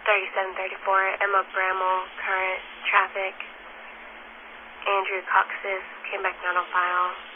3734, Emma Bramall, current traffic. Andrew Coxis came back not on file.